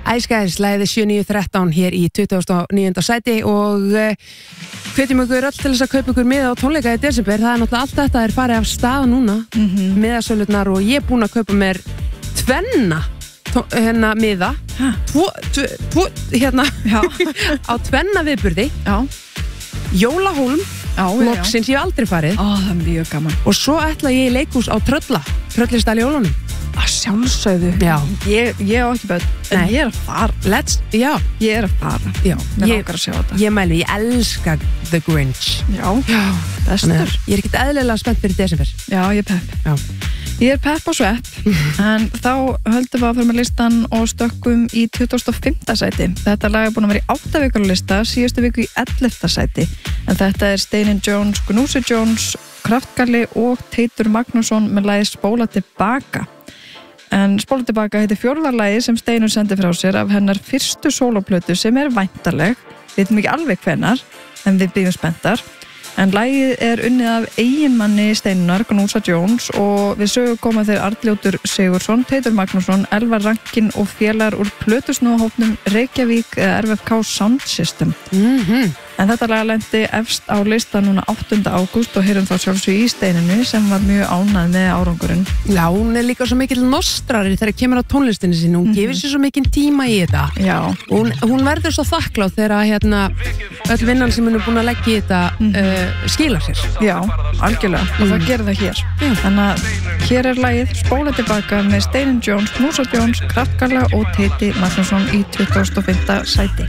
Ice Guys, lagið 7913 hér í 29. sæti og hvetjum ykkur öll til þess að kaupa ykkur miða á tónleika í desember. Það er náttúrulega allt þetta er farið af stað núna, miðasölurnar, og ég er búin að kaupa mér tvenna miða, á tvenna viðburði. Já. Jólahólm, loksins, ég hef aldrei farið. Það er mjög gaman. Og svo ætla ég í leikhús á Tröllistall í jólunum. Að sjálfsögðu. Já. Ég á ekki börn, en ég er að fara. Já. Ég er að fara. Já. Mér langar að sjá þetta. Ég mæli, ég elska The Grinch. Já. Bestur. Ég er ekkert eðlilega spennt fyrir desember. Já, ég er pepp. Já. Ég er pepp og svepp, en þá höldum við að fyrir með listan og stökkum í 25. sæti. Þetta lag er búin að vera í 8 vikur á lista, síðustu viku í 11. sæti. En þetta er Steinun Jones, Gnúsi Jones, Kraftgalli og Teitur Magnússon með lagið Spóla tilbaka. En Spóla tilbaka heitir 4. lagið sem Steinun sendi frá sér af hennar fyrstu sólóplötu sem er væntanleg. Við veitum ekki alveg hvenær, en við bíðum spenntar. En lagið er unnið af eiginmanni Steinunar, Gnúsa Jones, og við sögum koma þeir Arnljótur Sigurðsson, Teitur Magnússon, Elvar Rankin og félagar úr plötusnúðahópnum Reykjavík RFK Sound System. En þetta lag lendi efst á lista núna 8. ágúst og heyrum þá sjálfsög í Steinunni sem var mjög ánægð með árangurinn. Já, hún er líka svo mikill nostrari þegar kemur á tónlistinni sinni. Hún gefur sér svo mikinn tíma í þetta. Já. Hún verður svo þakklátt þegar öll vinnan sem hún er búin að leggja í þetta skilar sér. Já, algjörlega. Og það gerir það hér. Þannig að hér er lagið Spóla tilbaka með Steinun Jones, Gnúsa Jones, Kraftgalla og Teiti Magnússon í 25. sæti.